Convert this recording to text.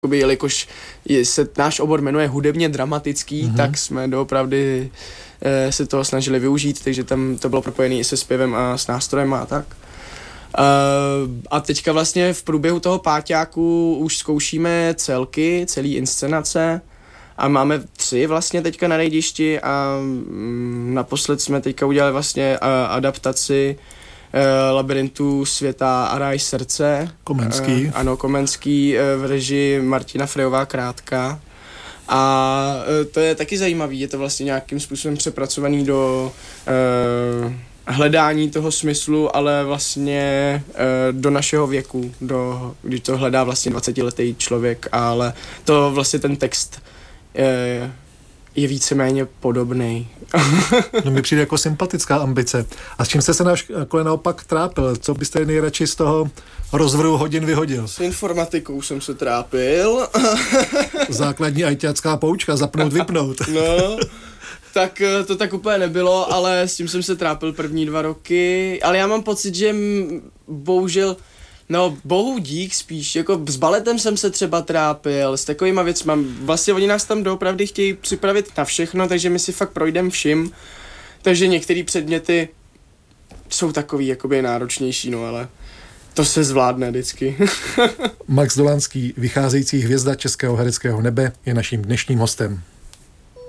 Jelikož se náš obor jmenuje hudebně dramatický, tak jsme doopravdy se toho snažili využít, takže tam to bylo propojené i se zpěvem a s nástrojem a tak. A teďka vlastně v průběhu toho páťáku už zkoušíme celý inscenace a máme 3 vlastně teďka na rejdišti a naposled jsme teďka udělali vlastně adaptaci Labyrintu světa a ráj srdce. Komenský. Ano, Komenský v režii Martina Frejová Krátka. A to je taky zajímavý, je to vlastně nějakým způsobem přepracovaný do hledání toho smyslu, ale vlastně do našeho věku, když to hledá vlastně 20letý člověk, ale to vlastně ten text je víceméně podobnej. No mi přijde jako sympatická ambice. A s čím jste se naopak trápil? Co byste nejradši z toho rozvrhu hodin vyhodil? S informatikou jsem se trápil. Základní ajťácká poučka, zapnout, vypnout. No, tak to tak úplně nebylo, ale s tím jsem se trápil první 2 roky. Ale já mám pocit, že bohužel, bohu dík spíš, jako s baletem jsem se třeba trápil, s takovýma věcma. Vlastně oni nás tam doopravdy chtějí připravit na všechno, takže my si fakt projdeme všim. Takže některé předměty jsou takový jakoby náročnější, ale to se zvládne vždycky. Max Dolanský, vycházející hvězda českého hereckého nebe, je naším dnešním hostem.